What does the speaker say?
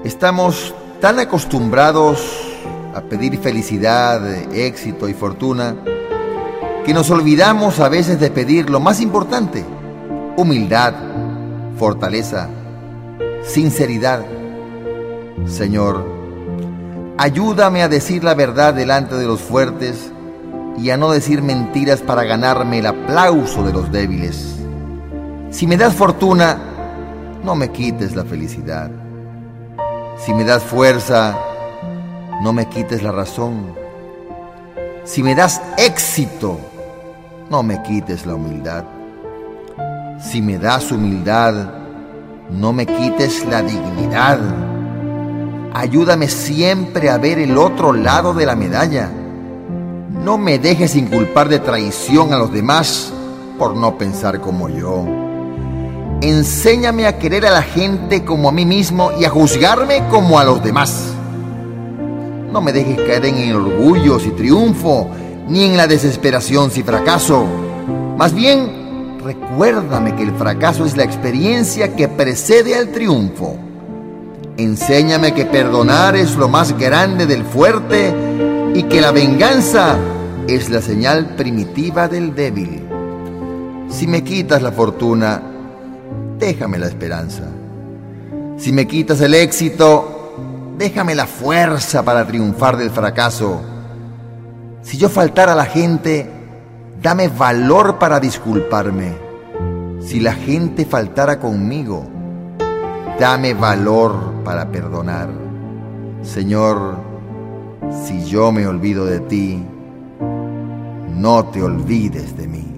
Estamos tan acostumbrados a pedir felicidad, éxito y fortuna que nos olvidamos a veces de pedir lo más importante: humildad, fortaleza, sinceridad. Señor, ayúdame a decir la verdad delante de los fuertes y a no decir mentiras para ganarme el aplauso de los débiles. Si me das fortuna, no me quites la felicidad. Si me das fuerza, no me quites la razón. Si me das éxito, no me quites la humildad. Si me das humildad, no me quites la dignidad. Ayúdame siempre a ver el otro lado de la medalla. No me dejes inculpar de traición a los demás por no pensar como yo. Enséñame a querer a la gente como a mí mismo y a juzgarme como a los demás. No me dejes caer en el orgullo si triunfo, ni en la desesperación si fracaso. Más bien, recuérdame que el fracaso es la experiencia que precede al triunfo. Enséñame que perdonar es lo más grande del fuerte y que la venganza es la señal primitiva del débil. Si me quitas la fortuna, déjame la esperanza. Si me quitas el éxito, déjame la fuerza para triunfar del fracaso. Si yo faltara a la gente, dame valor para disculparme. Si la gente faltara conmigo, dame valor para perdonar. Señor, si yo me olvido de ti, no te olvides de mí.